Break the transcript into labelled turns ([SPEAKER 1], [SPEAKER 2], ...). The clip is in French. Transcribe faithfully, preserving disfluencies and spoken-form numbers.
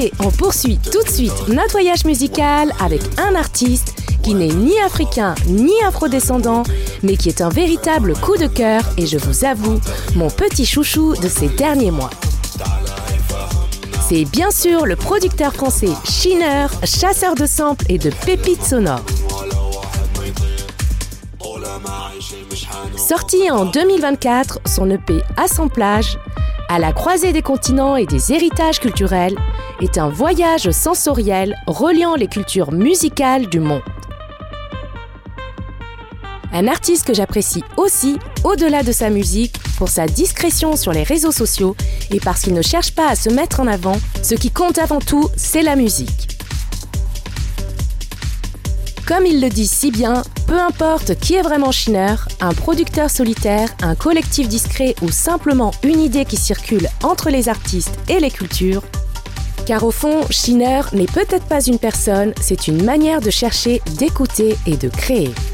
[SPEAKER 1] Allez, on poursuit tout de suite notre voyage musical avec un artiste qui n'est ni africain ni afrodescendant, mais qui est un véritable coup de cœur et je vous avoue, mon petit chouchou de ces derniers mois. C'est bien sûr le producteur français Shineur, chasseur de samples et de pépites sonores. Sorti en deux mille vingt-quatre, son E P Assemblage, à la croisée des continents et des héritages culturels, est un voyage sensoriel reliant les cultures musicales du monde. Un artiste que j'apprécie aussi, au-delà de sa musique, pour sa discrétion sur les réseaux sociaux et parce qu'il ne cherche pas à se mettre en avant, ce qui compte avant tout, c'est la musique. Comme il le dit si bien, peu importe qui est vraiment Shineur, un producteur solitaire, un collectif discret ou simplement une idée qui circule entre les artistes et les cultures, car au fond, Shineur n'est peut-être pas une personne, c'est une manière de chercher, d'écouter et de créer.